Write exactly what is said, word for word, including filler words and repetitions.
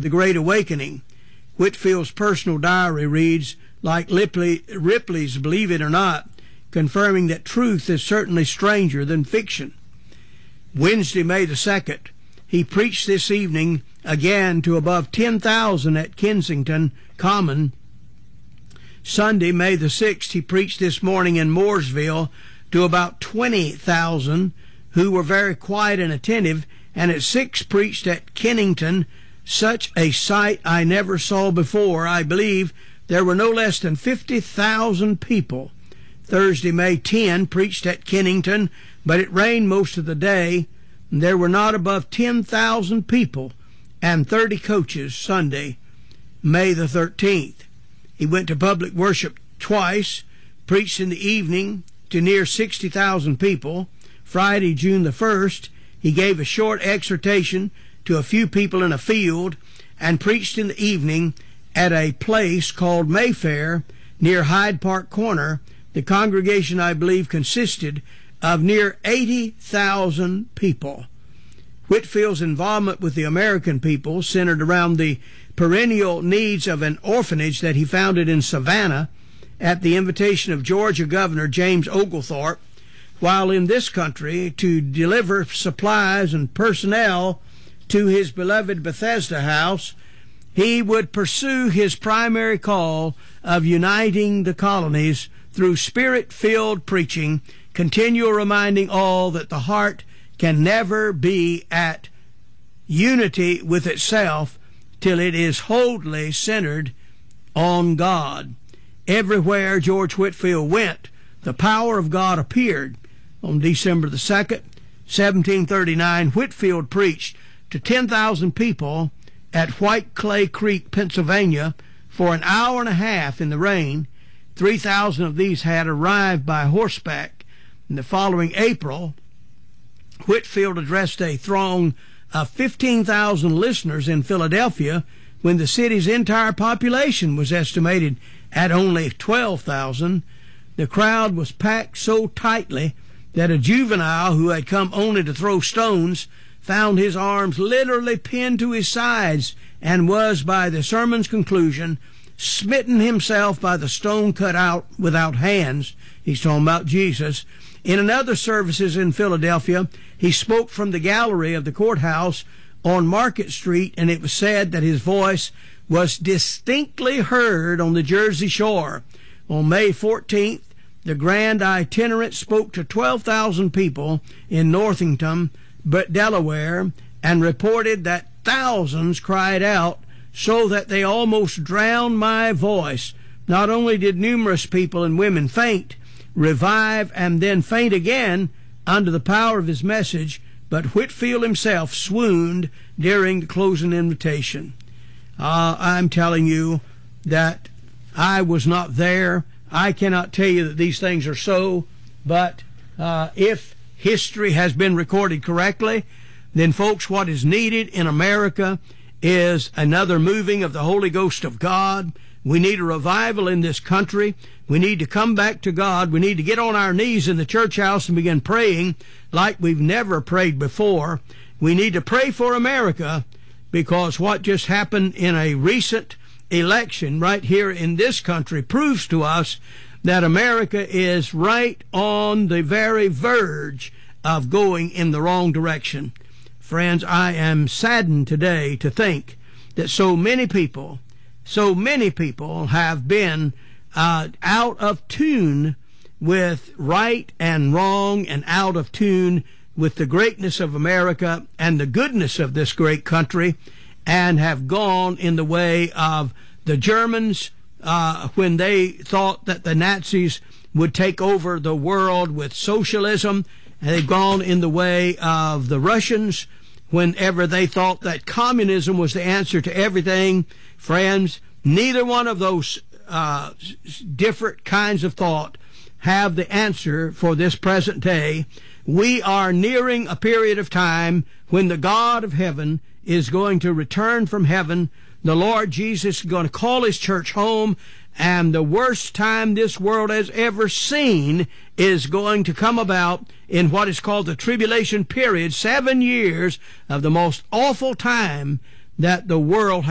of the Great Awakening. Whitfield's personal diary reads, like Ripley, Ripley's Believe It or Not, confirming that truth is certainly stranger than fiction. Wednesday, May the second, he preached this evening again to above ten thousand at Kensington Common. Sunday, May the sixth, he preached this morning in Mooresville to about twenty thousand who were very quiet and attentive, and at six preached at Kennington. Such a sight I never saw before. I believe there were no less than fifty thousand people. Thursday, May tenth, preached at Kennington, but it rained most of the day. There were not above ten thousand people and thirty coaches. Sunday, May the thirteenth. He went to public worship twice, preached in the evening to near sixty thousand people. Friday, June the first, he gave a short exhortation to a few people in a field and preached in the evening at a place called Mayfair near Hyde Park Corner. The congregation, I believe, consisted of near eighty thousand people. Whitfield's involvement with the American people centered around the perennial needs of an orphanage that he founded in Savannah at the invitation of Georgia Governor James Oglethorpe. While in this country, to deliver supplies and personnel to his beloved Bethesda house, he would pursue his primary call of uniting the colonies through spirit-filled preaching, continual reminding all that the heart can never be at unity with itself till it is wholly centered on God. Everywhere George Whitefield went, the power of God appeared. On December the second, seventeen thirty-nine, Whitefield preached to ten thousand people at White Clay Creek, Pennsylvania, for an hour and a half in the rain. three thousand of these had arrived by horseback. In the following April, Whitefield addressed a throng of fifteen thousand listeners in Philadelphia when the city's entire population was estimated at only twelve thousand. The crowd was packed so tightly that a juvenile who had come only to throw stones found his arms literally pinned to his sides and was, by the sermon's conclusion, smitten himself by the stone cut out without hands. He's talking about Jesus. In another services in Philadelphia, he spoke from the gallery of the courthouse on Market Street, and it was said that his voice was distinctly heard on the Jersey Shore. On May fourteenth, the Grand Itinerant spoke to twelve thousand people in Northington, but Delaware, and reported that thousands cried out so that they almost drowned my voice. Not only did numerous people and women faint, revive, and then faint again under the power of his message, but Whitefield himself swooned during the closing invitation. Uh, I'm telling you that I was not there. I cannot tell you that these things are so, but uh, if history has been recorded correctly, then, folks, what is needed in America is another moving of the Holy Ghost of God. We need a revival in this country. We need to come back to God. We need to get on our knees in the church house and begin praying like we've never prayed before. We need to pray for America, because what just happened in a recent election right here in this country proves to us that America is right on the very verge of going in the wrong direction. Friends, I am saddened today to think that so many people, so many people have been uh, out of tune with right and wrong, and out of tune with the greatness of America and the goodness of this great country, and have gone in the way of the Germans uh, when they thought that the Nazis would take over the world with socialism, and they've gone in the way of the Russians whenever they thought that communism was the answer to everything. Friends, neither one of those uh, different kinds of thought have the answer for this present day. We are nearing a period of time when the God of heaven is going to return from heaven. The Lord Jesus is going to call his church home, and the worst time this world has ever seen is going to come about in what is called the tribulation period, seven years of the most awful time that the world has